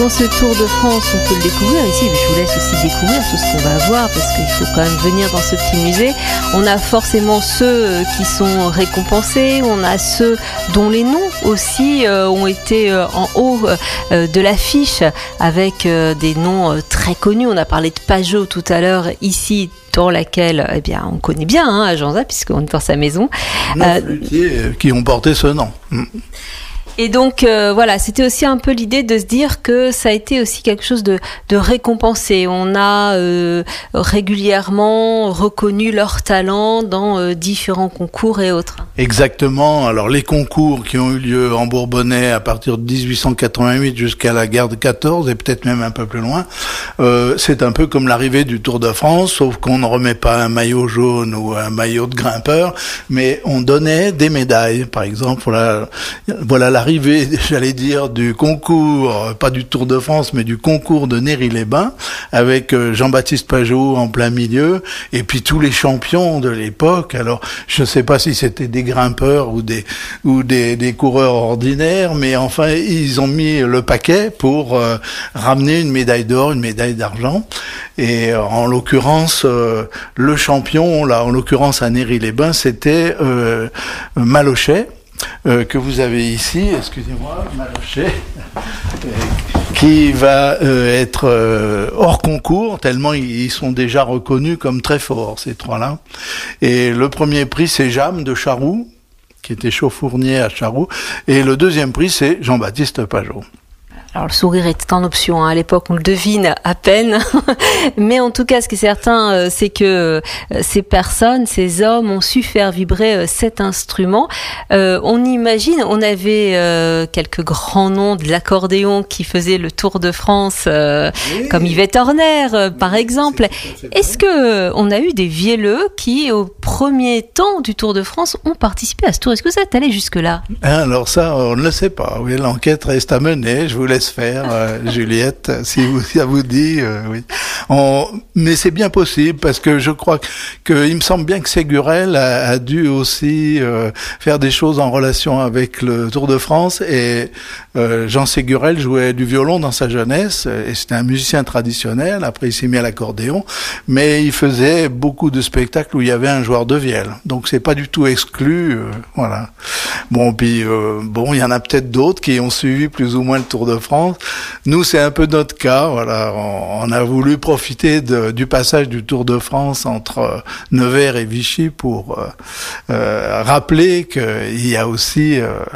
Dans ce Tour de France, on peut le découvrir ici, mais je vous laisse aussi découvrir tout ce qu'on va voir parce qu'il faut quand même venir dans ce petit musée. On a forcément ceux qui sont récompensés, on a ceux dont les noms aussi ont été en haut de l'affiche avec des noms très connus. On a parlé de Pajot tout à l'heure ici, dans laquelle on connaît bien à Janza puisqu'on est dans sa maison. 9 luthiers qui ont porté ce nom. Et donc voilà, c'était aussi un peu l'idée de se dire que ça a été aussi quelque chose de récompensé. On a régulièrement reconnu leur talent dans différents concours et autres. Exactement. Alors les concours qui ont eu lieu en Bourbonnais à partir de 1888 jusqu'à la guerre de 14 et peut-être même un peu plus loin, c'est un peu comme l'arrivée du Tour de France, sauf qu'on ne remet pas un maillot jaune ou un maillot de grimpeur, mais on donnait des médailles. Par exemple, voilà l'arrivée, j'allais dire, du concours, pas du Tour de France, mais du concours de Néry-les-Bains, avec Jean-Baptiste Pajot en plein milieu, et puis tous les champions de l'époque. Alors, je ne sais pas si c'était des grimpeurs ou des coureurs ordinaires, mais enfin, ils ont mis le paquet pour ramener une médaille d'or, une médaille d'argent. Et en l'occurrence, le champion, là, en l'occurrence à Néry-les-Bains, c'était Malochet, que vous avez ici, excusez-moi, Malochet, qui va être hors concours, tellement ils sont déjà reconnus comme très forts, ces trois-là. Et le premier prix, c'est Jam de Charroux, qui était chauffournier à Charroux, et le deuxième prix, c'est Jean-Baptiste Pajot. Alors le sourire était en option, à l'époque on le devine à peine, mais en tout cas ce qui est certain c'est que ces personnes, ces hommes ont su faire vibrer cet instrument. On imagine, on avait quelques grands noms de l'accordéon qui faisaient le Tour de France, oui, comme Yvette Horner par exemple. Est-ce que on a eu des vielleux qui au premier temps du Tour de France ont participé à ce tour? Est-ce que ça est allé jusque-là? Alors ça on ne le sait pas, oui, l'enquête reste à mener, je vous laisse faire, Juliette, si ça vous dit, oui. Mais c'est bien possible parce que je crois que il me semble bien que Ségurel a dû aussi faire des choses en relation avec le Tour de France et Jean Ségurel jouait du violon dans sa jeunesse et c'était un musicien traditionnel. Après il s'est mis à l'accordéon, mais il faisait beaucoup de spectacles où il y avait un joueur de vielle, donc c'est pas du tout exclu, voilà. Bon, puis il y en a peut-être d'autres qui ont suivi plus ou moins le Tour de France. Nous, c'est un peu notre cas. Voilà, on a voulu profiter du passage du Tour de France entre Nevers et Vichy pour rappeler qu'il y a aussi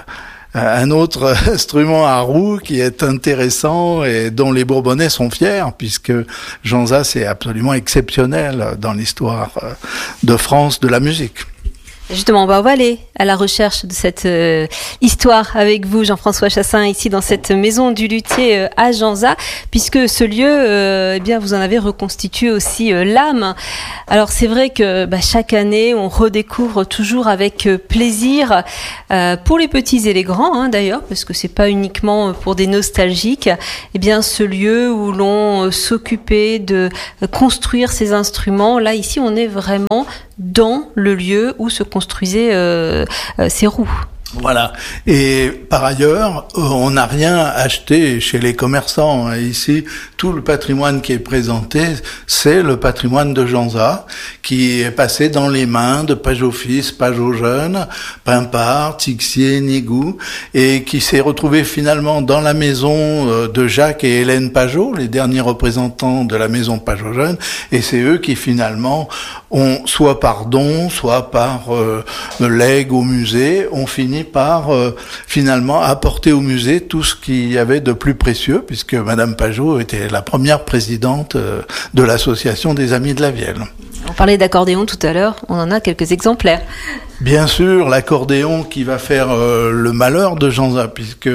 un autre instrument à roue qui est intéressant et dont les Bourbonnais sont fiers, puisque Janza, c'est absolument exceptionnel dans l'histoire de France de la musique. Justement, on va aller à la recherche de cette histoire avec vous, Jean-François Chassin, ici dans cette maison du luthier à Janza, puisque ce lieu, vous en avez reconstitué aussi l'âme. Alors c'est vrai que chaque année, on redécouvre toujours avec plaisir, pour les petits et les grands d'ailleurs, parce que c'est pas uniquement pour des nostalgiques, ce lieu où l'on s'occupait de construire ces instruments. Là, ici, on est vraiment dans le lieu où se construisaient ces roues. Voilà. Et par ailleurs, on n'a rien acheté chez les commerçants. Ici, tout le patrimoine qui est présenté, c'est le patrimoine de Janza, qui est passé dans les mains de Pajot fils, Pajot jeune, Pimpart, Tixier, Nigou, et qui s'est retrouvé finalement dans la maison de Jacques et Hélène Pajot, les derniers représentants de la maison Pajot jeune, et c'est eux qui finalement ont, soit par don, soit par legs au musée, ont fini par finalement apporter au musée tout ce qu'il y avait de plus précieux, puisque Madame Pajot était la première présidente de l'association des Amis de la Vielle. On parlait d'accordéon tout à l'heure, on en a quelques exemplaires. Bien sûr, l'accordéon qui va faire le malheur de Janza, puisque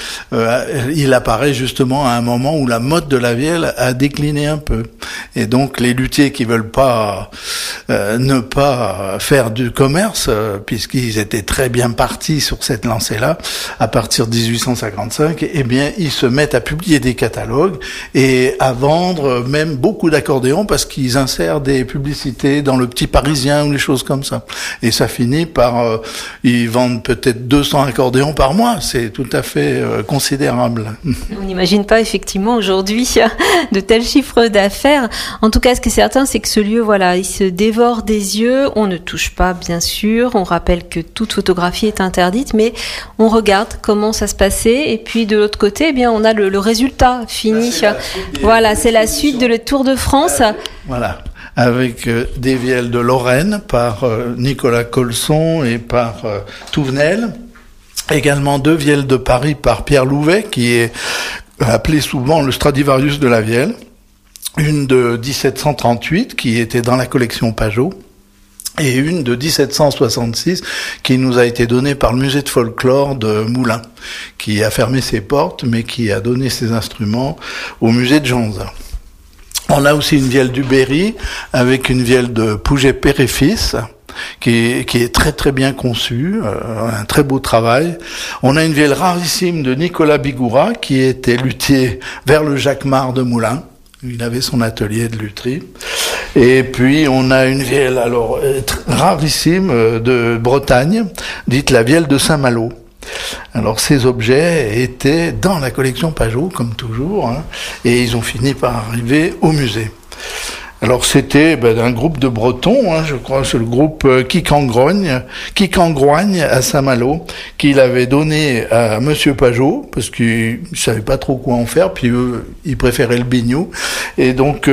il apparaît justement à un moment où la mode de la vielle a décliné un peu. Et donc les luthiers qui veulent pas ne pas faire du commerce, puisqu'ils étaient très bien partis sur cette lancée-là, à partir de 1855, ils se mettent à publier des catalogues et à vendre même beaucoup d'accordéons parce qu'ils insèrent des publicités dans le Petit Parisien ou des choses comme ça. Et ça finit finit par... ils vendent peut-être 200 accordéons par mois. C'est tout à fait considérable. On n'imagine pas effectivement aujourd'hui de tels chiffres d'affaires. En tout cas, ce qui est certain, c'est que ce lieu, voilà, il se dévore des yeux. On ne touche pas, bien sûr. On rappelle que toute photographie est interdite, mais on regarde comment ça se passait. Et puis de l'autre côté, eh bien, on a le résultat fini. Voilà, c'est la suite de le Tour de France. Voilà, avec des vielles de Lorraine par Nicolas Colson et par Touvenel. Également 2 vielles de Paris par Pierre Louvet, qui est appelé souvent le Stradivarius de la vielle. Une de 1738, qui était dans la collection Pajot. Et une de 1766 qui nous a été donnée par le musée de folklore de Moulins, qui a fermé ses portes, mais qui a donné ses instruments au musée de Janza. On a aussi une vielle du Berry, avec une vielle de Pouget père et fils, qui est très très bien conçue, un très beau travail. On a une vielle rarissime de Nicolas Bigoura, qui était luthier vers le Jacquemart de Moulins. Il avait son atelier de lutherie. Et puis, on a une vielle, alors, rarissime de Bretagne, dite la vielle de Saint-Malo. Alors, ces objets étaient dans la collection Pajot, comme toujours, hein, et ils ont fini par arriver au musée. Alors, c'était un groupe de Bretons, hein, je crois, c'est le groupe Quicangroigne à Saint-Malo, qu'il avait donné à Monsieur Pajot, parce qu'il savait pas trop quoi en faire, puis eux, ils préféraient le biniou. Et donc,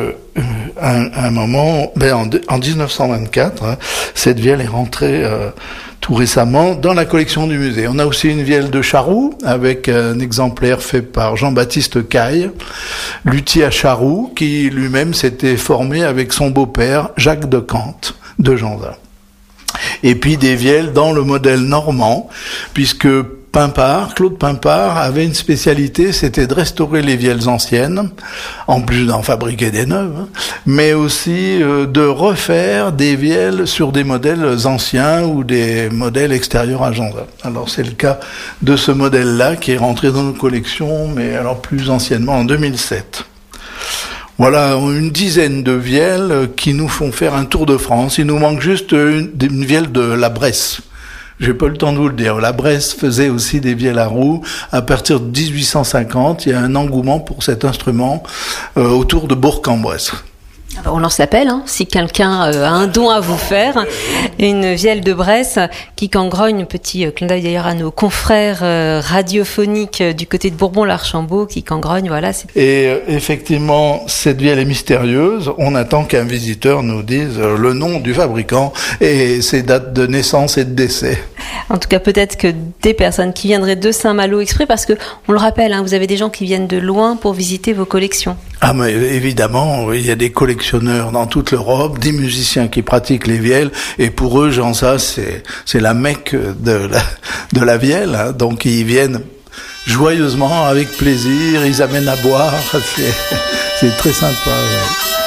un moment, en 1924, hein, cette vielle est rentrée tout récemment dans la collection du musée. On a aussi une vielle de Charroux, avec un exemplaire fait par Jean-Baptiste Caille, luthier à Charroux, qui lui-même s'était formé avec son beau-père, Jacques de Cant, de Janza. Et puis des vielles dans le modèle normand, puisque Claude Pimpard avait une spécialité, c'était de restaurer les vielles anciennes, en plus d'en fabriquer des neuves, hein, mais aussi de refaire des vielles sur des modèles anciens ou des modèles extérieurs à Janza. Alors c'est le cas de ce modèle-là qui est rentré dans nos collections, mais alors plus anciennement en 2007. Voilà une dizaine de vielles qui nous font faire un tour de France. Il nous manque juste une vielle de la Bresse. J'ai pas le temps de vous le dire. La Bresse faisait aussi des vielles à roue. À partir de 1850, il y a un engouement pour cet instrument autour de Bourg-en-Bresse. On lance l'appel, hein, si quelqu'un a un don à vous faire. Une vielle de Bresse qui cangrogne, petit clin d'œil d'ailleurs à nos confrères radiophoniques du côté de Bourbon-l'Archambault qui cangrogne, voilà. Et effectivement, cette vielle est mystérieuse. On attend qu'un visiteur nous dise le nom du fabricant et ses dates de naissance et de décès. En tout cas, peut-être que des personnes qui viendraient de Saint-Malo exprès, parce que on le rappelle, hein, vous avez des gens qui viennent de loin pour visiter vos collections. Ah, mais évidemment, il y a des collectionneurs dans toute l'Europe, des musiciens qui pratiquent les vielles, et pour eux, Janza, c'est la Mecque de la vielle, hein. Donc ils viennent joyeusement, avec plaisir, ils amènent à boire, c'est très sympa. Ouais.